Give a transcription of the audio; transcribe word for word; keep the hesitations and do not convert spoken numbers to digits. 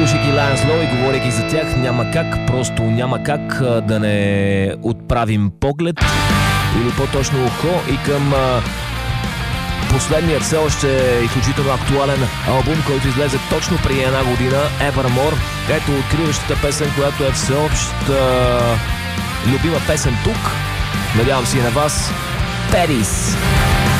слушайки Lions Low и говорейки за тях, няма как, просто няма как да не отправим поглед или по-точно ухо и към а, последният все още изключително актуален албум, който излезе точно преди една година, Evermore. Ето откриващата песен, която е всеобща любима песен тук. Надявам се и на вас. Paris.